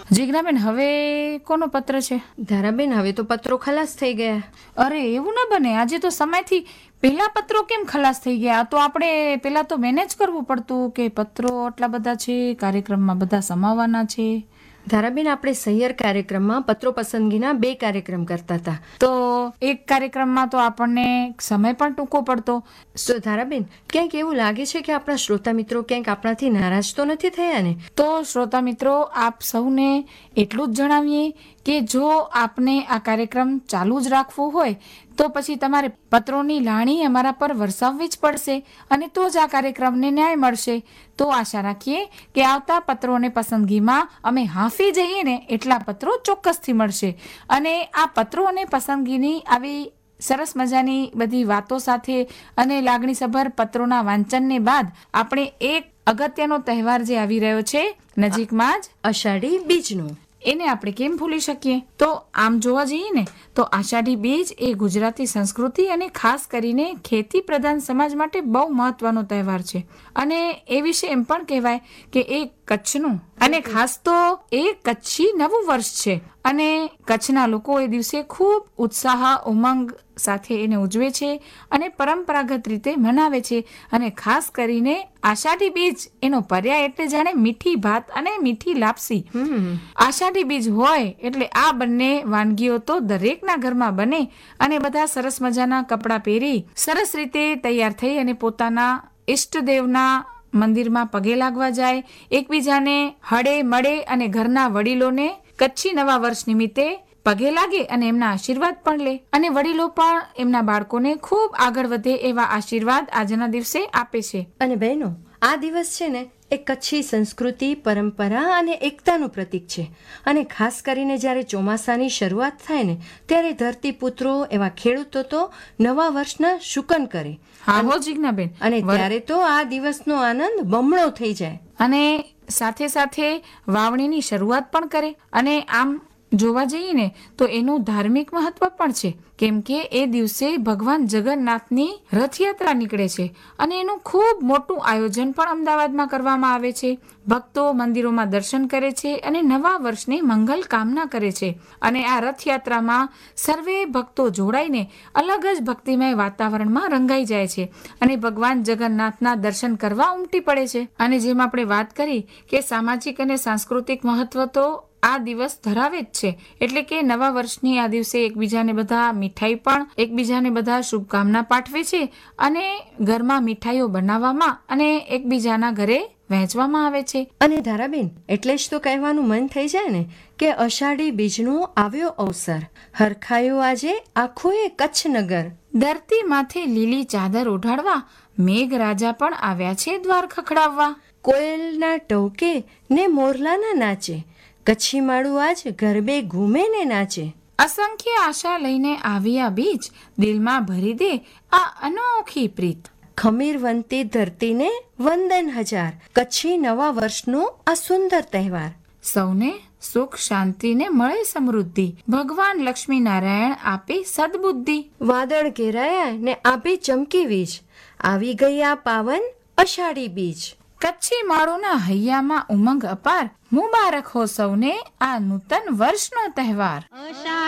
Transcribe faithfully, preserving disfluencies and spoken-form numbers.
જીજ્ઞાબેન, હવે કોનો પત્ર છે? ધારાબેન, હવે તો પત્રો ખલાસ થઈ ગયા. અરે એવું ના બને, આજે તો સમયથી પેલા પત્રો કેમ ખલાસ થઈ ગયા? તો આપણે પેલા તો મેનેજ કરવું પડતું કે પત્રો આટલા બધા છે, કાર્યક્રમમાં બધા સમાવવાના છે. ધારાબેન, આપણે સહિયર કાર્યક્રમમાં પત્રો પસંદગીના બે કાર્યક્રમ કરતા હતા. તો એક કાર્યક્રમમાં તો આપણને સમય પણ ટૂંકો પડતો. તો ધારાબેન, ક્યાંક એવું લાગે છે કે આપણા શ્રોતા મિત્રો ક્યાંક આપણાથી નારાજ તો નથી થયા ને? તો શ્રોતા મિત્રો, આપ સૌને એટલું જ જણાવીએ કે જો આપને આ કાર્યક્રમ ચાલુ જ રાખવું હોય તો પછી તમારે પત્રોની લાણી અમારા પર વરસાવવી જ પડશે, અને તો જ આ કાર્યક્રમને ન્યાય મળશે. તો આશા રાખીએ કે આવતા પત્રોને પસંદગીમાં અમે હાંફી જઈએ ને એટલા પત્રો ચોક્કસથી મળશે. અને આ પત્રો અને પસંદગીની આવી સરસ મજાની બધી વાતો સાથે અને લાગણીસભર પત્રોના વાંચનને બાદ આપણે એક અગત્યનો તહેવાર જે આવી રહ્યો છે નજીકમાં જ, અષાઢી બીજનો, એને આપણે કેમ ભૂલી શકીએ? તો આમ જોવા જઈએ ને તો આષાઢી બીજ એ ગુજરાતી સંસ્કૃતિ અને ખાસ કરીને ખેતી પ્રધાન સમાજ માટે બહુ મહત્વનો તહેવાર છે. અને એ વિશે એમ પણ કહેવાય કે એ કચ્છનું અને ખાસ તો એ કચ્છી નવું વર્ષ છે. અને કચ્છના લોકો એ દિવસે ખૂબ ઉત્સાહ ઉમંગ સાથે એને ઉજવે છે અને પરંપરાગત રીતે મનાવે છે. અને ખાસ કરીને આષાઢી બીજ એનો પર્યાય એટલે જાણે મીઠી ભાત અને મીઠી લાપસી. આષાઢી બીજ હોય એટલે આ બંને વાનગીઓ તો દરેકના ઘરમાં બને અને બધા સરસ મજાના કપડાં પહેરી સરસ રીતે તૈયાર થઈ અને પોતાના ઈષ્ટદેવના મંદિરમાં પગે લાગવા જાય, એકબીજાને હળે મળે અને ઘરના વડીલોને કચ્છી નવા વર્ષ નિમિત્તે પગે લાગે અને એમના આશીર્વાદ પણ લે. અને વડીલો પણ એમના બાળકોને ખૂબ આગળ વધે એવા આશીર્વાદ આજના દિવસે આપે છે. અને બહેનો, આ દિવસ છે ને એ કચ્છી સંસ્કૃતિ, પરંપરા અને એકતાનું પ્રતીક છે. અને ખાસ કરીને જ્યારે ચોમાસાની શરૂઆત થાય ને ત્યારે ધરતી પુત્રો એવા ખેડૂતો તો નવા વર્ષના શુકન કરે. હા હો જીજ્ઞાબેન, અને ત્યારે તો આ દિવસનો આનંદ બમણો થઈ જાય. અને સાથે સાથે વાવણીની શરૂઆત પણ કરે. અને આમ જોવા જઈએ ને તો એનું ધાર્મિક મહત્વ પણ છે, કેમ કે એ દિવસે ભગવાન જગન્નાથની રથયાત્રા નીકળે છે અને એનું ખૂબ મોટું આયોજન પણ અમદાવાદમાં કરવામાં આવે છે. ભક્તો મંદિરોમાં દર્શન કરે છે અને નવા વર્ષની મંગલ કામના કરે છે. અને આ રથયાત્રામાં સર્વે ભક્તો જોડાઈને અલગ જ ભક્તિમય વાતાવરણમાં રંગાઈ જાય છે અને ભગવાન જગન્નાથના દર્શન કરવા ઉમટી પડે છે. અને જેમ આપણે વાત કરી કે સામાજિક અને સાંસ્કૃતિક મહત્વ તો આ દિવસ ધરાવે જ છે. એટલે કે નવા વર્ષની આ દિવસે એકબીજાને બધા મીઠાઈ પણ એકબીજાને બધા શુભકામના પાઠવે છે અને ઘરમાં મીઠાઈઓ બનાવવામાં અને એકબીજાના ઘરે વહેંચવામાં આવે છે. અને ધારાબેન, એટલે જ તો કહેવાનું મન થઈ જાય ને કે અષાઢી બીજનો આવ્યો અવસર, હરખાયો આજે આખો એ કચ્છ નગર. ધરતી માથે લીલી ચાદર ઓઢાડવા મેઘ રાજા પણ આવ્યા છે દ્વાર ખખડાવવા. કોયલના ટહુકે ને મોરલાના નાચે, કચ્છી માળું આજ ગરબે ઘૂમે ને નાચે. અસંખ્ય આશા લઈને આવ્યા બીજ, દિલમાં ભરી દે આ અનોખી પ્રીત. ખમીર વંતી ધરતીને વંદન હજાર, કચ્છી નવા વર્ષનો આ સુંદર તહેવાર. સૌને સુખ શાંતિ ને મળે સમૃદ્ધિ, ભગવાન લક્ષ્મી નારાયણ આપે સદબુદ્ધિ. વાદળ ઘેરાયા ને આપે ચમકી વીજ, આવી ગઈ આ પાવન અષાઢી બીજ. કચ્છી માળોના હૈયામાં ઉમંગ અપાર, મુબારક હો સૌને આ નૂતન વર્ષનો તહેવાર.